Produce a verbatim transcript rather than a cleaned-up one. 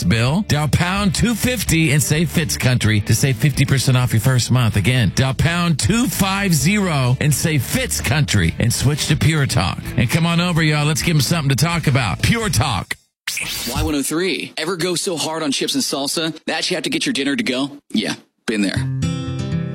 bill. Dial pound two fifty and say Fitz Country to save fifty percent off your first month. Again, dial pound two fifty and say Fitz Country and switch to Pure Talk. And come on over, y'all. Let's give them something to talk about. Pure Talk. Y one oh three. Ever go so hard on chips and salsa that you have to get your dinner to go? Yeah, been there.